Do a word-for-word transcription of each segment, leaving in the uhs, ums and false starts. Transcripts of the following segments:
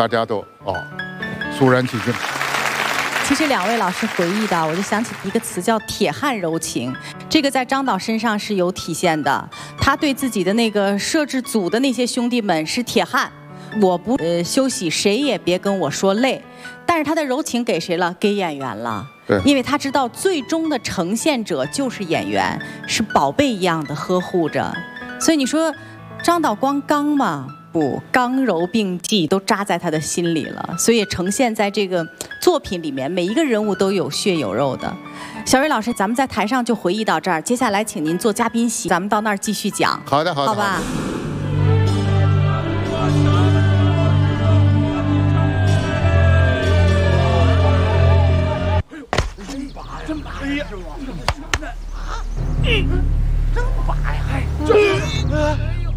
大家都啊肃然起敬。 其实两位老师回忆的，我就想起一个词叫铁汉柔情，这个在张导身上是有体现的。他对自己的那个摄制组的那些兄弟们是铁汉，我不呃休息，谁也别跟我说累。但是他的柔情给谁了？给演员了。 对， 因为他知道最终的呈现者就是演员，是宝贝一样的呵护着。所以你说张导光刚吗？不，刚柔并济都扎在他的心里了，所以呈现在这个作品里面，每一个人物都有血有肉的。小瑞老师，咱们在台上就回忆到这儿，接下来请您做嘉宾席，咱们到那儿继续讲。 好的，好的， 好吧。 真拔，真拔，哎呀，是我，嗯，真拔呀，还这，哎呦。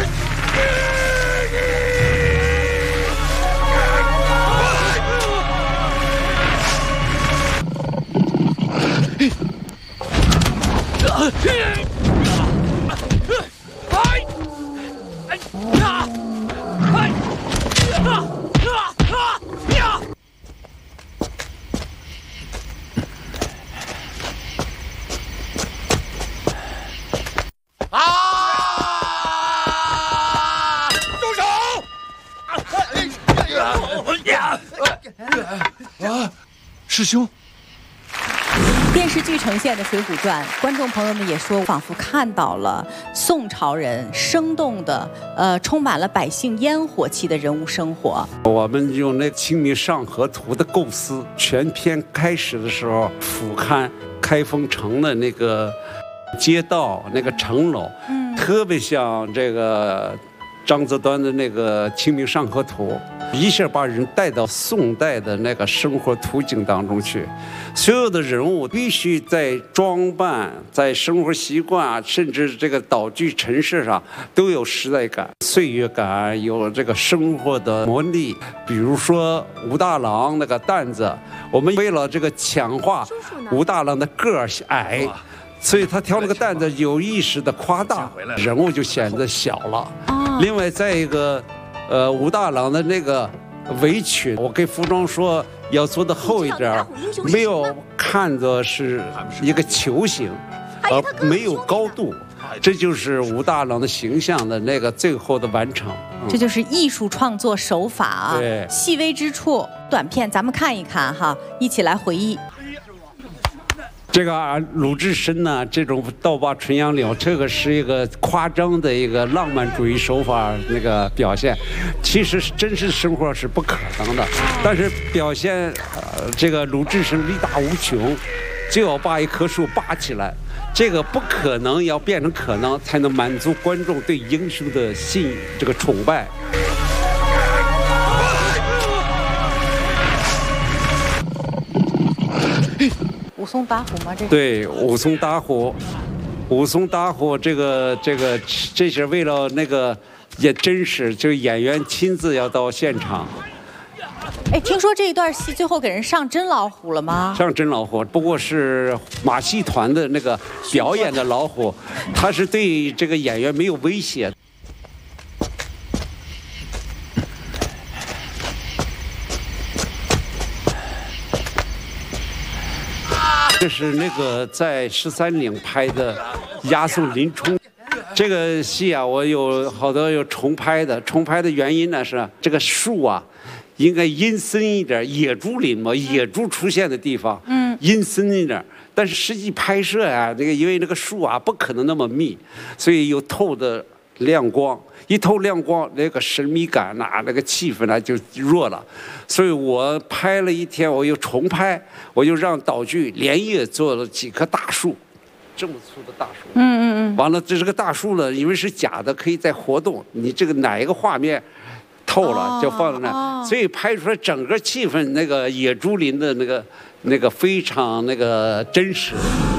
师兄， 电视剧呈现的《水浒传》，观众朋友们也说，仿佛看到了宋朝人生动的，呃，充满了百姓烟火气的人物生活。 我们用那《清明上河图》的构思，全篇开始的时候，俯瞰开封城的那个街道、那个城楼，嗯，特别像这个张择端的那个《清明上河图》。一下把人带到宋代的那个生活图景当中去，所有的人物必须在装扮、在生活习惯，甚至这个道具陈设上都有时代感、岁月感，有这个生活的魔力。比如说武大郎那个担子，我们为了这个强化武大郎的个儿矮，所以他挑那个担子有意识的夸大，人物就显得小了。另外，再一个。呃，武大郎的那个围裙，我给服装说要做的厚一点，没有看作是一个球形，而没有高度，这就是武大郎的形象的那个最后的完成。 嗯、这就是艺术创作手法啊， 对， 细微之处。短片咱们看一看哈，一起来回忆。 这个啊，鲁智深呢，这种倒拔垂杨柳，这个是一个夸张的一个浪漫主义手法那个表现，其实真实生活是不可能的，但是表现呃这个鲁智深力大无穷，就要把一棵树拔起来，这个不可能要变成可能，才能满足观众对英雄的信这个崇拜。 武松打虎吗？这对，武松打虎，武松打虎，这个这个这是为了那个也真实，就是演员亲自要到现场。 哎，听说这一段戏最后给人上真老虎了吗？ 上真老虎，不过是马戏团的那个表演的老虎，他是对这个演员没有威胁。这是那个在十三陵拍的押送林冲，这个戏啊，我有好多有重拍的。重拍的原因呢是这个树啊，应该阴森一点，野猪林嘛，野猪出现的地方，嗯，阴森一点。但是实际拍摄啊，这个因为那个树啊不可能那么密，所以有透的亮光。一透亮光，那个神秘感呐、啊，那个气氛呢、啊、就弱了，所以我拍了一天，我又重拍，我就让道具连夜做了几棵大树，这么粗的大树， 嗯嗯嗯， 完了，这是个大树呢，因为是假的，可以再活动，你这个哪一个画面透了、哦、就放在那、哦，所以拍出来整个气氛，那个野猪林的那个那个非常那个真实。